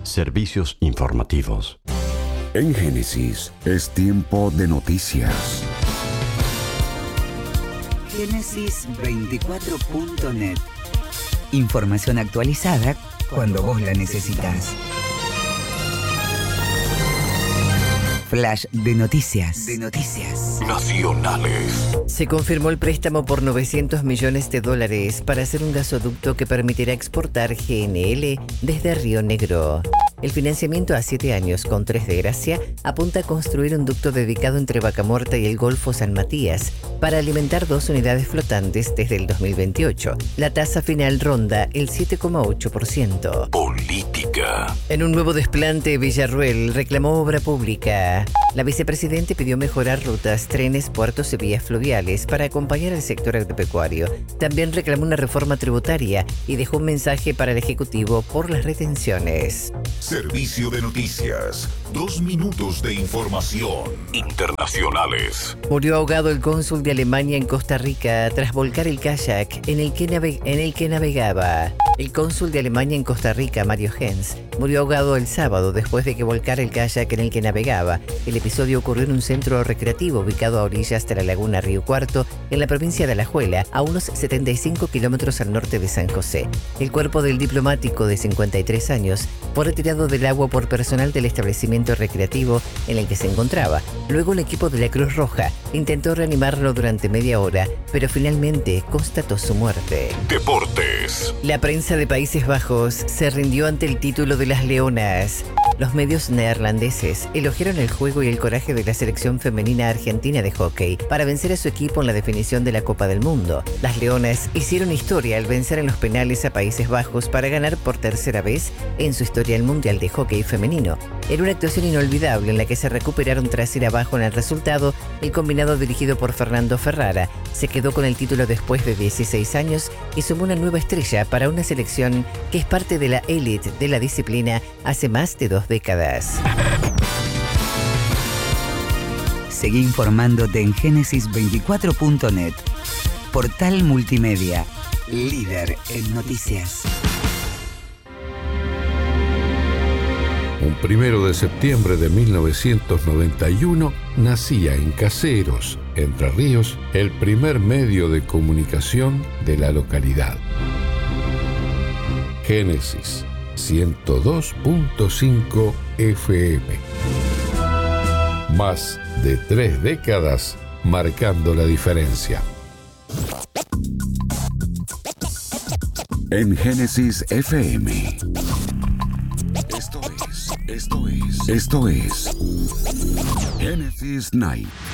Servicios informativos. En Génesis es tiempo de noticias. Génesis24.net. Información actualizada cuando vos la necesitas. Flash de noticias. Nacionales. Se confirmó el préstamo por $900 millones para hacer un gasoducto que permitirá exportar GNL desde Río Negro. El financiamiento a 7 años con 3 de gracia apunta a construir un ducto dedicado entre Vaca Muerta y el Golfo San Matías para alimentar 2 unidades flotantes desde el 2028. La tasa final ronda el 7,8%. Política. En un nuevo desplante, Villarruel reclamó obra pública. La vicepresidente pidió mejorar rutas, trenes, puertos y vías fluviales para acompañar al sector agropecuario. También reclamó una reforma tributaria y dejó un mensaje para el Ejecutivo por las retenciones. Servicio de noticias. 2 minutos de información. Internacionales. Murió ahogado el cónsul de Alemania en Costa Rica tras volcar el kayak en el que navegaba. El cónsul de Alemania en Costa Rica, Mario Hens, murió ahogado el sábado después de que volcara el kayak en el que navegaba. El episodio ocurrió en un centro recreativo ubicado a orillas de la laguna Río Cuarto, en la provincia de Alajuela, a unos 75 kilómetros al norte de San José. El cuerpo del diplomático de 53 años fue retirado del agua por personal del establecimiento recreativo en el que se encontraba. Luego el equipo de la Cruz Roja intentó reanimarlo durante media hora, pero finalmente constató su muerte. Deportes. La prensa de Países Bajos se rindió ante el título de las Leonas. Los medios neerlandeses elogiaron el juego y el coraje de la selección femenina argentina de hockey para vencer a su equipo en la definición de la Copa del Mundo. Las Leonas hicieron historia al vencer en los penales a Países Bajos para ganar por tercera vez en su historia el Mundial de Hockey femenino. Era una actuación inolvidable en la que se recuperaron tras ir abajo en el resultado. El combinado dirigido por Fernando Ferrara se quedó con el título después de 16 años y sumó una nueva estrella para una selección que es parte de la élite de la disciplina hace más de 2 décadas. Seguí informándote en Génesis24.net. Portal multimedia, líder en noticias. Un 1 de septiembre de 1991 nacía en Caseros, Entre Ríos, el primer medio de comunicación de la localidad. Génesis 102.5 FM. Más de 3 décadas marcando la diferencia. En Génesis FM. Esto es Génesis Night.